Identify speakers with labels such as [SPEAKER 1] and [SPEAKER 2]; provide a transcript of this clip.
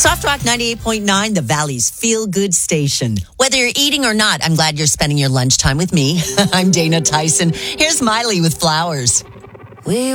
[SPEAKER 1] Soft Rock 98.9, the Valley's feel-good station. Whether you're eating or not, I'm glad you're spending your lunchtime with me. I'm Dana Tyson. Here's Miley with Flowers.